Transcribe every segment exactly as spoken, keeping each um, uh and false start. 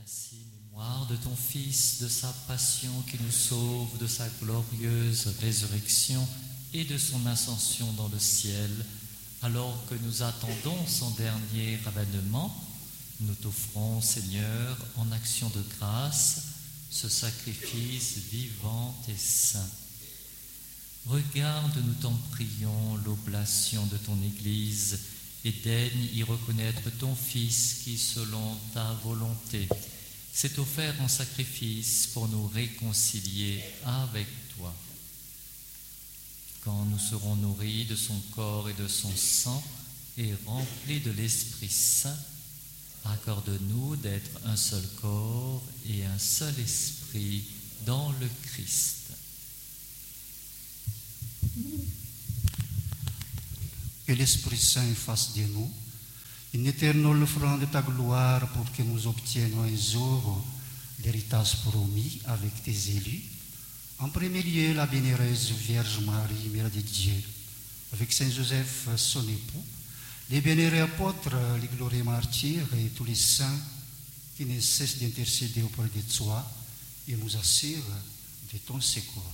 ainsi mémoire de ton Fils, de sa passion qui nous sauve, de sa glorieuse résurrection et de son ascension dans le ciel, alors que nous attendons son dernier avènement, nous t'offrons, Seigneur, en action de grâce, ce sacrifice vivant et saint. Regarde, nous t'en prions, l'oblation de ton Église, et daigne y reconnaître ton Fils qui, selon ta volonté, s'est offert en sacrifice pour nous réconcilier avec toi. Quand nous serons nourris de son corps et de son sang et remplis de l'Esprit Saint, accorde-nous d'être un seul corps et un seul esprit dans le Christ. Que l'Esprit Saint fasse de nous une éternelle offrande de ta gloire pour que nous obtienions un jour l'héritage promis avec tes élus. En premier lieu, la bienheureuse Vierge Marie, Mère de Dieu, avec Saint Joseph, son époux, les bienheureux apôtres, les glorieux martyrs et tous les saints qui ne cessent d'intercéder auprès de toi et nous assurent de ton secours.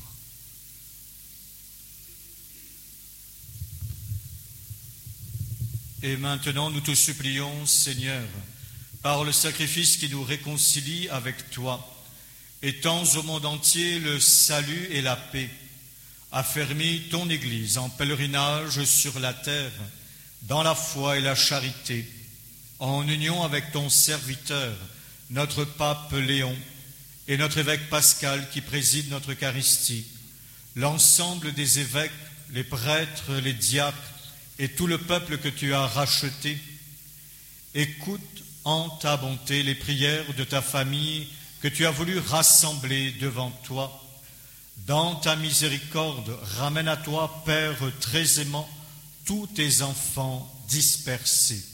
Et maintenant, nous te supplions, Seigneur, par le sacrifice qui nous réconcilie avec toi, étends au monde entier le salut et la paix. Affermis ton Église en pèlerinage sur la terre, dans la foi et la charité, en union avec ton serviteur, notre pape Léon, et notre évêque Pascal qui préside notre Eucharistie, l'ensemble des évêques, les prêtres, les diacres, et tout le peuple que tu as racheté. Écoute en ta bonté les prières de ta famille que tu as voulu rassembler devant toi. Dans ta miséricorde, ramène à toi, Père très aimant, tous tes enfants dispersés.